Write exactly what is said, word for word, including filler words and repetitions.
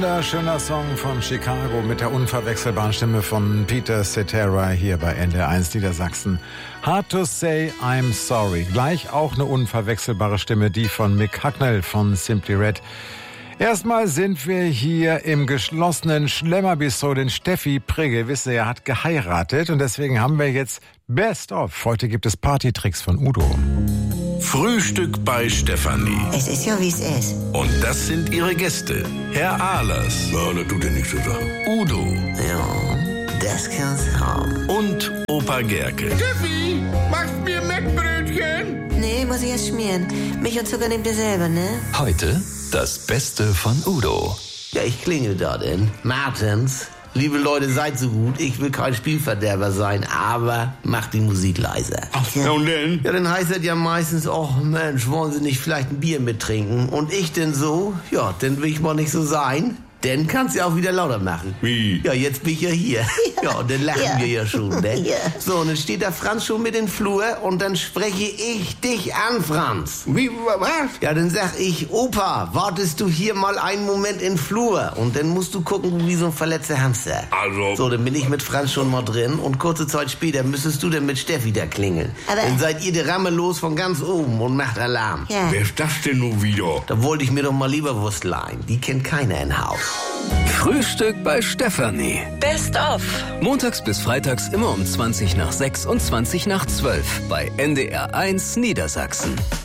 Schöner Song von Chicago mit der unverwechselbaren Stimme von Peter Cetera hier bei N D R eins Niedersachsen. Hard to say I'm sorry. Gleich auch eine unverwechselbare Stimme, die von Mick Hucknall von Simply Red. Erstmal sind wir hier im geschlossenen Schlemmerbistro, denn Steffi Prigge, wisst ihr, hat geheiratet und deswegen haben wir jetzt Best of. Heute gibt es Partytricks von Udo. Frühstück bei Stefanie. Es ist ja, wie es ist. Und das sind ihre Gäste. Herr Ahlers. Ja, das tut dir nichts zu sagen. Udo. Ja, das kann's haben. Und Opa Gerke. Steffi, machst mir Mettbrötchen? Nee, muss ich erst schmieren. Milch und Zucker nehmt ihr selber, ne? Heute das Beste von Udo. Ja, ich klingel da denn. Martens. Liebe Leute, seid so gut. Ich will kein Spielverderber sein, aber macht die Musik leiser. Ach, ja, und denn? Ja, dann heißt das ja meistens, oh Mensch, wollen Sie nicht vielleicht ein Bier mittrinken? Und ich denn so? Ja, dann will ich mal nicht so sein. Dann kannst du auch wieder lauter machen. Wie? Ja, jetzt bin ich ja hier. Ja, und dann lachen Ja. wir ja schon, ne? Ja. So, und dann steht da Franz schon mit in den Flur und dann spreche ich dich an, Franz. Wie, was? Ja, dann sag ich, Opa, wartest du hier mal einen Moment in den Flur? Und dann musst du gucken, wie so ein verletzter Hamster. Also- So, dann bin ich mit Franz schon mal drin und kurze Zeit später müsstest du dann mit Steffi da klingeln. Aber- Dann seid ihr der Ramme los von ganz oben und macht Alarm. Ja. Wer ist das denn nun wieder? Da wollte ich mir doch mal Leberwurst leihen. Die kennt keiner in Haus. Frühstück bei Stefanie. Best of. Montags bis freitags immer um zwanzig nach sechs und zwanzig nach zwölf bei N D R eins Niedersachsen.